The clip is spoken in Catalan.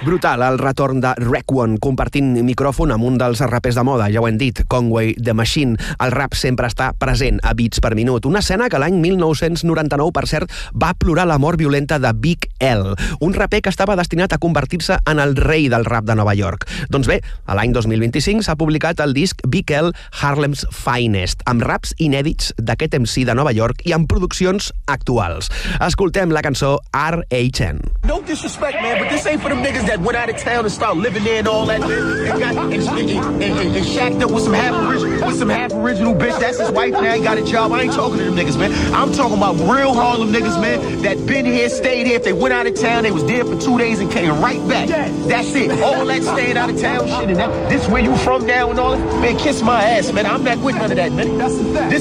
Brutal, el retorn de Raekwon compartint micròfon amb un dels rapers de moda, ja ho hem dit, Conway the Machine. El rap sempre està present a beats per minut. Una escena que l'any 1999, per cert, va plorar la mort violenta de Big L, un raper que estava destinat a convertir-se en el rei del rap de Nova York. Doncs bé, a l'any 2025 s'ha publicat el disc Big L Harlem's Finest, amb raps inèdits d'aquest MC de Nova York i amb produccions actuals. Escoltem la cançó R.H.N. No disrespect, man, but this ain't for them niggas that went out of town and started living there and all that, and shacked up with some half original bitch. That's his wife now, he got a job. I ain't talking to them niggas, man. I'm talking about real Harlem niggas, man, that been here, stayed here. If they went out of town, they was there for 2 days and came right back. That's it. All that staying out of town shit and that, this where you from now and all that, man, kiss my ass, man. I'm not with none of that, man. That's the fact.